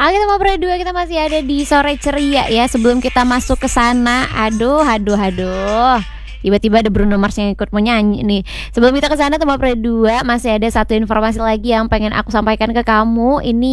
Oke teman Pro 2, kita masih ada di sore ceria ya. Sebelum kita masuk ke sana, aduh. Tiba-tiba ada Bruno Mars yang ikut mau nyanyi nih. Sebelum kita ke sana teman Pro 2, masih ada satu informasi lagi yang pengen aku sampaikan ke kamu. Ini